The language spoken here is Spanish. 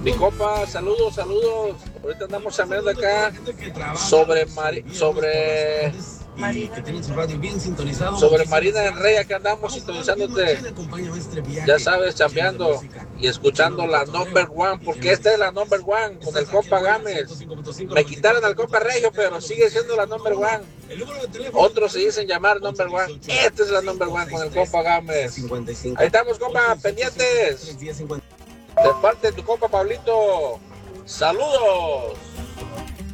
Mi compa, saludos, saludos. Ahorita andamos hablando acá sobre Marina del Rey. Acá andamos sintonizándote, ya sabes, chambeando y escuchando la number one, porque esta es la number one con el compa Gámez. Me quitaron al compa Regio, pero sigue siendo la number one. Otros se dicen llamar number one. Esta es la number one con el compa Gámez. Ahí estamos, compa, pendientes. De parte de tu compa Pablito. Saludos.